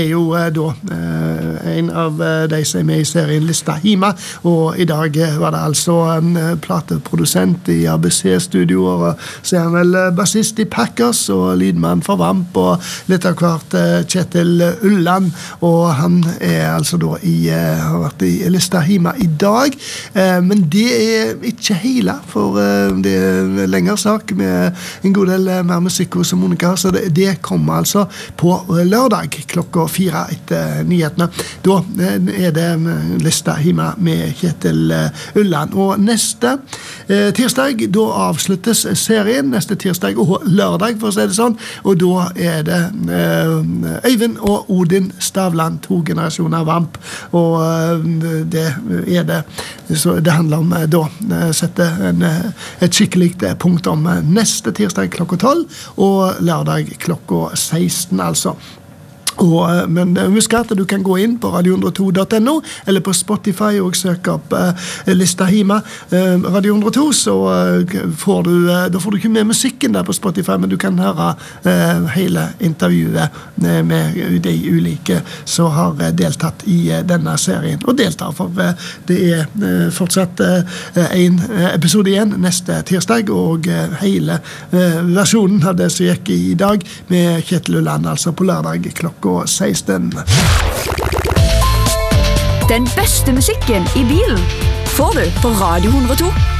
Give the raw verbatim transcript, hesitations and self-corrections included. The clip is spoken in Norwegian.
er jo da eh, en av de som er med i serien Lista Hima, og i dag var det altså en plateprodusent i A B C-studioer, og så er han vel bassist i Packers, og lydmann for Vamp, og litt av hvert Kjetil Ulland, og han er altså da i, har vært i Lista Hima i dag, eh, men det er ikke hele, for eh, det er en lengre sak med en god del mer musikk hos Monica, så det, det kommer altså på lørdag klokka fire etter nyhetene. Da er det Lista Hima med Kjetil Ulland. Og neste eh, tirsdag, da avsluttes serien, neste tirsdag og lørdag, for å si det sånn, og da er det eh, Øyvind og Odin Stavland, to generasjoner Vamp, og eh, det er det, så det handler om eh, da, sette en, et skikkelig punkt om neste tirsdag klokka tolv, og lørdag klokka seksten, altså. Og, men husk at du kan gå inn på radio hundre to punktum no eller på Spotify og søke opp uh, Lista Hima uh, Radio hundre og to, så uh, får du uh, da får du ikke med musikken der på Spotify, men du kan høre uh, hele intervjuet uh, med de ulike som har uh, deltatt i uh, denne serien, og deltar, for uh, det er uh, fortsatt uh, en episode igjen neste tirsdag, og uh, hele uh, versjonen av det som gikk i dag med Kjetil Ulland, altså på lørdag klokka seksten. Den beste musikken i bilen får du på Radio hundre og to.